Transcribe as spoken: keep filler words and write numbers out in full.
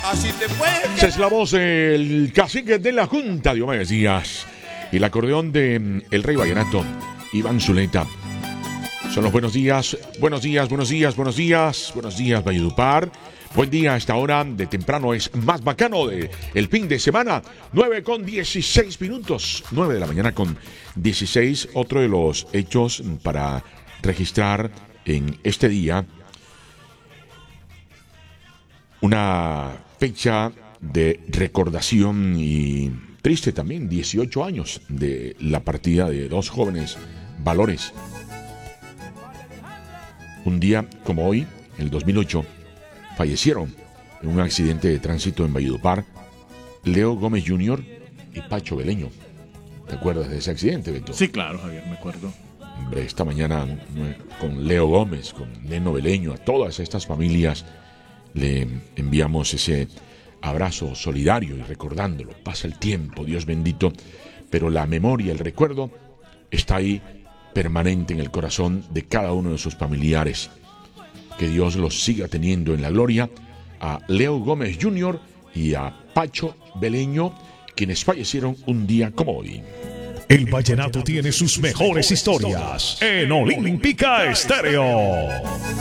Así te puedes. Esa es la voz del cacique de la Junta, Diomedes Díaz. Y el acordeón de El Rey Vallenato, Iván Zuleta. Son los buenos días, buenos días, buenos días, buenos días, buenos días, Valledupar. Buen día a esta hora de temprano, es más bacano de el fin de semana. nueve con dieciséis minutos, nueve de la mañana con dieciséis. Otro de los hechos para registrar en este día, una fecha de recordación y triste también, dieciocho años de la partida de dos jóvenes valores. Un día como hoy, en el dos mil ocho, fallecieron en un accidente de tránsito en Valledupar Leo Gómez junior y Pacho Beleño. ¿Te acuerdas de ese accidente, Beto? Sí, claro, Javier, me acuerdo. Hombre, esta mañana con Leo Gómez, con Neno Beleño, a todas estas familias le enviamos ese abrazo solidario y recordándolo. Pasa el tiempo, Dios bendito, pero la memoria, el recuerdo está ahí permanente en el corazón de cada uno de sus familiares. Que Dios los siga teniendo en la gloria a Leo Gómez junior y a Pacho Beleño, quienes fallecieron un día como hoy. El vallenato tiene sus mejores historias en Olímpica Estéreo.